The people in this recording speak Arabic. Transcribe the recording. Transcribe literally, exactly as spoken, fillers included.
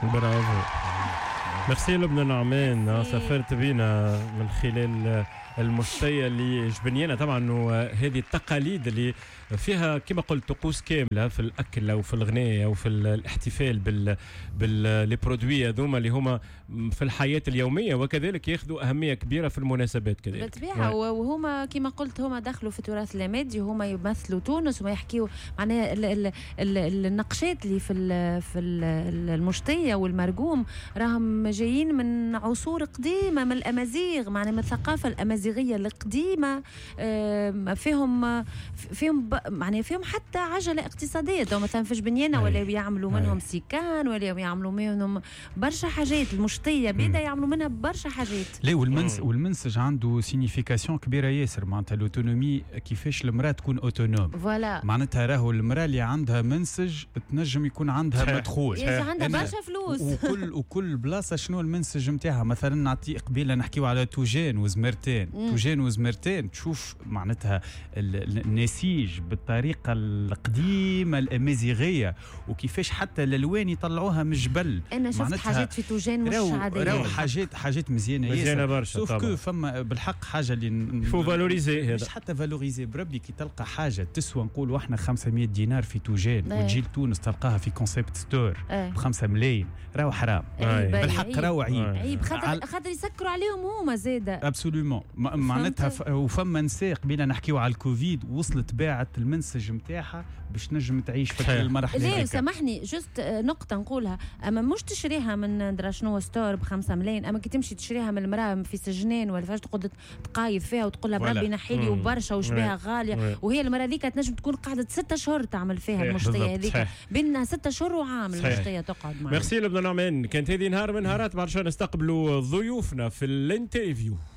برافو. ميرسي لبنى نعمان، سافرت بينا من خلال المشتية اللي جبنينا. طبعا انه هذه التقاليد اللي فيها كما قلت طقوس كامله في الاكل او في الغناء او في الاحتفال بال بال برودوي هذوما اللي هما في الحياه اليوميه، وكذلك ياخذوا اهميه كبيره في المناسبات كذلك بالطبيعه. وهما كما قلت هما دخلوا في تراث لامادي، هما يمثلوا تونس وما يحكيوا معناها النقشات اللي في في المشتيه والمرقوم راهم جايين من عصور قديمه من الامازيغ، معناها من الثقافه الامازيغيه القديمه. فيهم فيهم معناها فيهم حتى عجله اقتصاديه، مثلا في جبنيانه ولا يعملوا منهم سيكان ولا يعملوا منهم برشا حاجات. المشتيه بدا يعملوا منها برشا حاجات. لا والمنسج والمنسج عنده سينيفيكاسيون كبيره ياسر، معناتها الاوتونومي كيفاش المراه تكون اوتونوم. فوالا معناتها راهو المراه اللي عندها منسج تنجم يكون عندها مدخول، عندها برشا فلوس. وكل وكل بلاصه شنو المنسج نتاعها. مثلا نعطي قبيله نحكيو على توجين وزمرتين، توجين وزمرتين تشوف معناتها النسيج بالطريقه القديمه الامازيغيه، وكيفاش حتى الالوان يطلعوها من الجبل. انا شفت حاجات في توجين مش عاديه، راهو حاجات حاجات مزيانه ياسر، مزيانه برشا. سوف كو فما بالحق حاجه اللي فو فالوريزي، هذا مش حتى فالوريزي بربي. كي تلقى حاجه تسوى نقولوا احنا خمسمية دينار في توجين ايه. وتجي لتونس تلقاها في كونسيبت ستور ايه. بخمسة ملايين، راهو حرام. ايه. بالحق راهو عيب عيب خاطر خاطر يسكروا عليهم هما زاده. ابسولومون. معناتها ف... وفما نساء قبيله نحكيو على الكوفيد وصلت باعت المنسج نتاعها باش نجم تعيش في المرحله هذيك. ليه سامحني جست نقطه نقولها، اما مش تشريها من درا شنو ستور بخمسة ملايين، اما كي تمشي تشريها من المراه في سجنان ولا فاش تقعد تقايض فيها وتقول لها بربي نحي لي وبرشا وش بها غاليه، وهي المراه ذيك تنجم تكون قعدت ستة شهور تعمل فيها المشتيه هذيك، بينها ستة شهور وعامل المشتيه تقعد معها. ميرسي لبنى نعمان. كانت هذه نهار من نهارات بعد شوي نستقبلوا ضيوفنا في الانترفيو.